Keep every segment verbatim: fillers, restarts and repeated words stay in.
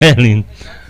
É lindo.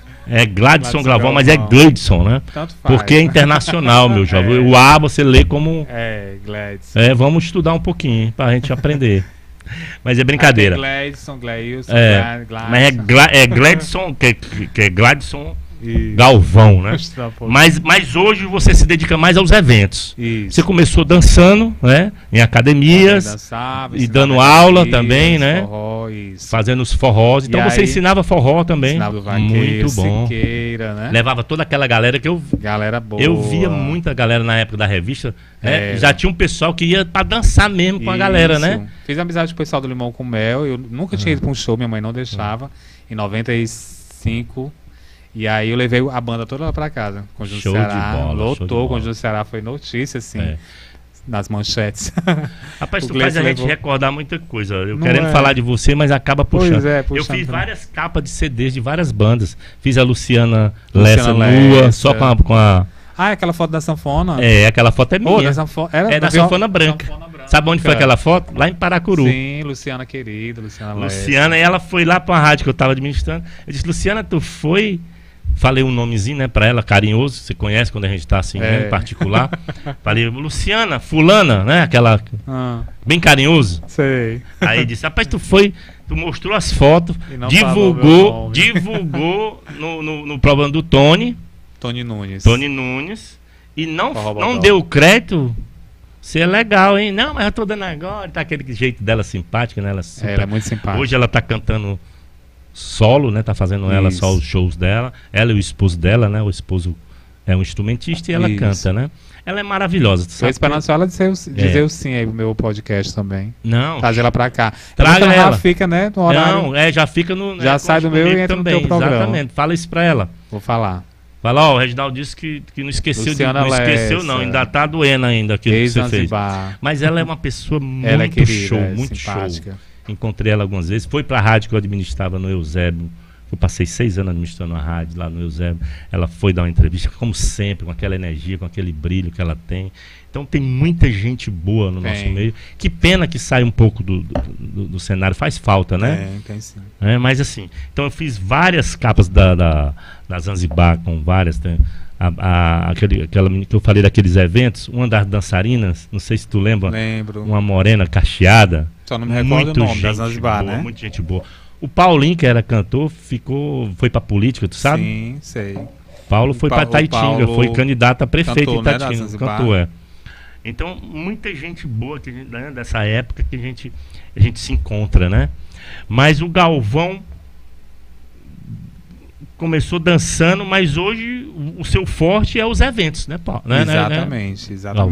É Gladson Galvão, mas é Gleidson, né? Tanto faz. Porque é internacional, meu jovem. É. O A você lê como... É, Gladson. É, vamos estudar um pouquinho pra gente aprender. Mas é brincadeira. É Gladson, Gleilson, É, Gladson. mas é, Gla é Gladson, que, que é Gladson Isso. Galvão, né? Mostrar um pouco. Mas, mas hoje você se dedica mais aos eventos. Isso. Você começou dançando, né? Em academias, Dançava, e ensinava dando aula academias, também, né? Forró, isso. fazendo os forrós. Então E você aí, ensinava forró também. Ensinava o vaqueiro, Muito bom. Siqueira, né? Levava toda aquela galera que eu Galera boa. eu via muita galera na época da revista, né? É. Já tinha um pessoal que ia pra dançar mesmo com a galera, Isso. né? Fiz amizade com o pessoal do Limão com Mel. Eu nunca tinha ido pra um show, minha mãe não deixava. Em noventa e cinco. E aí eu levei a banda toda lá pra casa. Com o Júnior Show de Ceará. bola, show de Lotou com bola. o Júnior Ceará. Foi notícia, assim. É. Nas manchetes. Rapaz, O tu faz a Gleison gente levou- recordar muita coisa. Eu Não querendo é. falar de você, mas acaba puxando. Pois é, eu puxando fiz também. várias capas de C Ds de várias bandas. Fiz a Luciana, Luciana Lessa nua, Lessa. só com a, com a... Ah, é aquela foto da sanfona? É, aquela foto é minha. Pô, da sanfona. Era É da viol- sanfona branca. sanfona branca. Sabe onde foi aquela foto? Lá em Paracuru. Sim, Luciana querida, Luciana Lessa. Luciana, e ela foi lá pra uma rádio que eu tava administrando. Eu disse, Luciana, tu foi... Falei um nomezinho, né, pra ela, carinhoso. Você conhece quando a gente tá assim, É. né, em particular. Falei, Luciana, fulana, né, aquela... Ah, Bem carinhoso. sei. Aí disse, rapaz, tu foi... Tu mostrou as fotos, E não falou meu divulgou, nome. divulgou no, no, no programa do Tony, Tony Nunes. Tony Nunes, e não, Forró não Bodó. deu crédito. Você é legal, hein? Não, mas eu tô dando agora. Tá aquele jeito dela simpática, né? Ela, super- É, ela é muito simpática. Hoje ela tá cantando solo, né? Tá fazendo ela Isso. só os shows dela. Ela e o esposo dela, né? O esposo é um instrumentista e ela Isso. canta, né? Ela é maravilhosa. tu Tô sabe esperando que- só ela dizer, o- dizer É. o sim aí pro meu podcast também. Não, Trazer ela pra cá. Traga Então, ela. fica, né, no horário. não, é, já fica no... Já né, sai do meu e comigo entra no também, teu programa. Exatamente, fala isso pra ela. Vou falar. Fala, ó, o Reginaldo disse que, que não esqueceu, de, Luciana não esqueceu Lessa. não, ainda tá doendo ainda aquilo que você fez. Ex-Zanzibar. Mas ela é uma pessoa muito Ela é querida, show, é muito simpática. show. Encontrei ela algumas vezes, foi pra rádio que eu administrava no Eusébio. Eu passei seis anos administrando a rádio lá no Eusébio. Ela foi dar uma entrevista, como sempre, com aquela energia, com aquele brilho que ela tem. Então tem muita gente boa no Tem. nosso meio. Que pena que sai um pouco do, do, do- do cenário, faz falta, né? É, tem sim. É, mas assim, então eu fiz várias capas da, da, da Zanzibar, com várias. Tem, a, a, aquele, aquela menina que eu falei daqueles eventos, uma das dançarinas, não sei se tu lembra, Lembro. uma morena cacheada. Só não me recordo o nome da gente Zanzibar, boa, né? Muita gente boa. O Paulinho, que era cantor, ficou, foi pra política, tu sabe? Sim, sei. Paulo O foi Pa- pra o Taitinga, Paulo foi candidato a prefeito cantor, em né, da Taitinga. Zanzibar. Cantor, é. Então, muita gente boa que a gente, né, dessa época que a gente, a gente se encontra, né? Mas o Galvão começou dançando, mas hoje o, o seu forte é os eventos, né, Paulo? Né, né, né? Exatamente, exatamente.